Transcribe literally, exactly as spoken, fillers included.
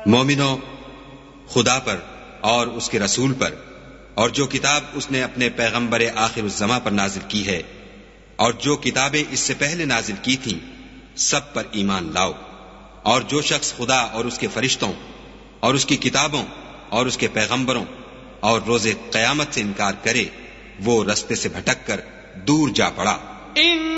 मोमिनो, खुदा पर और उसके रसूल पर और जो किताब उसने अपने पैगंबर आखिरुज़्ज़मा पर नाजिल की है और जो किताबें इससे पहले नाजिल की थीं, सब पर ईमान लाओ। और जो शख्स खुदा और उसके फरिश्तों और उसकी किताबों और उसके पैगंबरों और रोज़े क़यामत से इनकार करे, वो रस्ते से भटक कर दूर जा पड़ा।